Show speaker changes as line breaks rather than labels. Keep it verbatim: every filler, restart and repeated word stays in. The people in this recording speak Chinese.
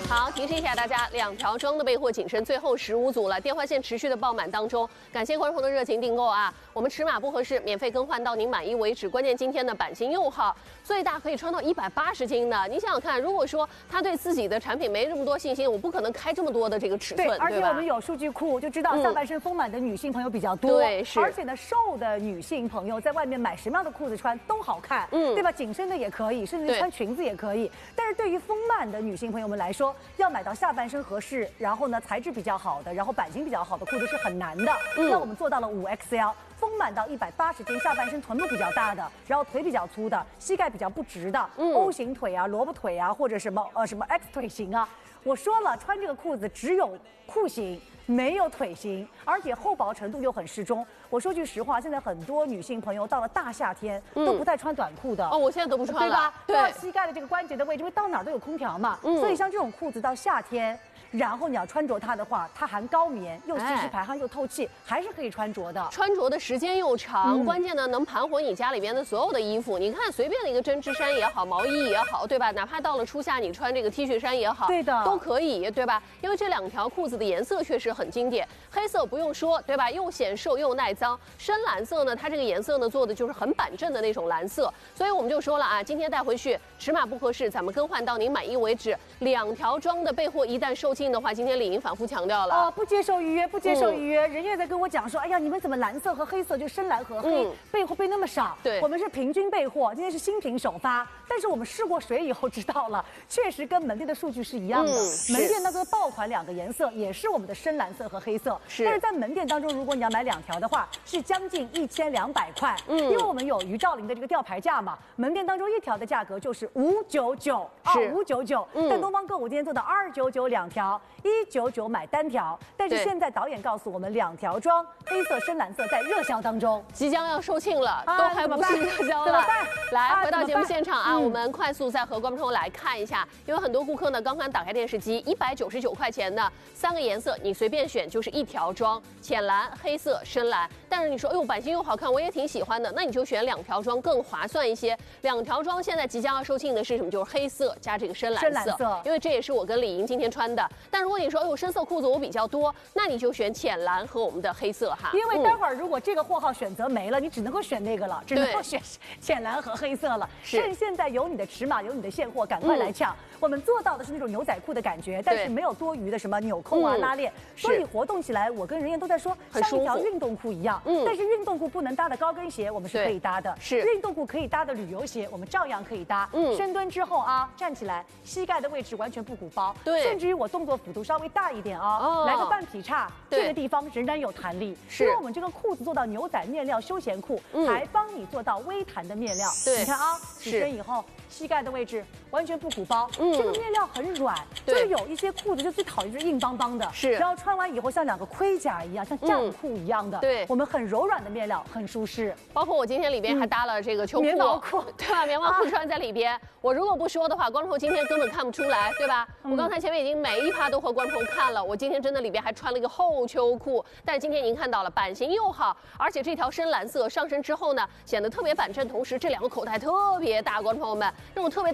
好，提示一下大家，两条装的备货仅剩最后十五组了，电话线持续的爆满当中，感谢观众朋友的热情订购啊！我们尺码不合适，免费更换到您满意为止。关键今天的版型又好，最大可以穿到一百八十斤呢。你想想看，如果说他对自己的产品没这么多信心，我不可能开这么多的这个尺寸，
对，而且
对吧
我们有数据库，就知道下半身丰满的女性朋友比较多，
对，是。
而且呢，瘦的女性朋友在外面买什么样的裤子穿都好看，嗯，对吧？紧身的也可以，甚至穿裙子也可以。但是对于丰满的女性朋友们来说，要买到下半身合适，然后呢材质比较好的，然后版型比较好的裤子是很难的。嗯，那我们做到了五 X L。丰满到一百八十斤，下半身臀部比较大的，然后腿比较粗的，膝盖比较不直的，嗯、O 型腿啊、萝卜腿啊，或者什么呃什么 X 腿型啊。我说了，穿这个裤子只有裤型，没有腿型，而且厚薄程度又很适中。我说句实话，现在很多女性朋友到了大夏天、嗯、都不再穿短裤的。
哦，我现在都不穿了，
对吧？
对，
到膝盖的这个关节的位置，因为到哪儿都有空调嘛，嗯、所以像这种裤子到夏天。然后你要穿着它的话，它含高棉，又吸湿排汗又透气，还是可以穿着的。
穿着的时间又长，嗯、关键呢能盘活你家里边的所有的衣服。你看随便的一个针织衫也好，毛衣也好，对吧？哪怕到了初夏你穿这个 T 恤衫也好，
对的，
都可以，对吧？因为这两条裤子的颜色确实很经典，黑色不用说，对吧？又显瘦又耐脏。深蓝色呢，它这个颜色呢做的就是很板正的那种蓝色，所以我们就说了啊，今天带回去尺码不合适，咱们更换到您满意为止。两条装的备货一旦售罄的话，今天李莹反复强调了
哦，不接受预约，不接受预约。嗯、人家在跟我讲说，哎呀，你们怎么蓝色和黑色就深蓝和黑、嗯、备货备那么少？
对，
我们是平均备货，今天是新品首发。但是我们试过水以后知道了，确实跟门店的数据是一样的。嗯、门店那个爆款两个颜色也是我们的深蓝色和黑色，
是。
但是在门店当中，如果你要买两条的话，是将近一千两百块。嗯，因为我们有于兆林的这个吊牌价嘛，门店当中一条的价格就是五九九，是五九九。嗯，但东方购物今天做到二九九两条，一九九买单条。但是现在导演告诉我们，两条装黑色、深蓝色在热销当中，
即将要售罄了，啊、都还不是热销了。
怎么办？
来，
啊、
回到节目现场啊，
嗯、
我们快速再和观众朋友来看一下，因为很多顾客呢刚刚打开电视机，一百九十九块钱的三个颜色，你随便选就是一条装，浅蓝、黑色、深蓝。但是你说，哎呦，版型又好看，我也挺喜欢的，那你就选两条装更划算一些。两条装现在即将要售罄的是什么？就是黑色加这个深蓝色，
深蓝色，
因为这也是我跟李莹今天穿的。但如果你说，哎呦，深色裤子我比较多，那你就选浅蓝和我们的黑色哈。
因为待会儿如果这个货号选择没了，嗯、你只能够选那个了，只能够选浅蓝和黑色了。趁现在有你的尺码，有你的现货，赶快来抢。嗯、我们做到的是那种牛仔裤的感觉，但是没有多余的什么纽扣啊、嗯、拉链，所以活动起来，我跟人燕都在说，像一条运动裤一样。嗯，但是运动裤不能搭的高跟鞋，我们是可以搭的。
是
运动裤可以搭的旅游鞋，我们照样可以搭。嗯，深蹲之后啊，站起来，膝盖的位置完全不鼓包。
对，
甚至于我动作幅度稍微大一点啊，哦、来个半劈叉，这个地方仍然有弹力。
是，
因为我们这个裤子做到牛仔面料休闲裤，嗯、还帮你做到微弹的面料。
对，
你看啊，起身以后，膝盖的位置完全不鼓包。嗯，这个面料很软，就是有一些裤子就最讨厌就是硬邦邦的。
是，
然后穿完以后像两个盔甲一样，像战裤一样的。
嗯、对，
我们很柔软的面料，很舒适。
包括我今天里边还搭了这个秋裤、
棉毛裤，
对吧？棉毛裤穿在里边。啊、我如果不说的话，观众朋友今天根本看不出来，对吧？嗯、我刚才前面已经每一趴都和观众朋友看了，我今天真的里边还穿了一个厚秋裤，但是今天您看到了，版型又好，而且这条深蓝色上身之后呢，显得特别板正，同时这两个口袋特别大，观众朋友们，这种特别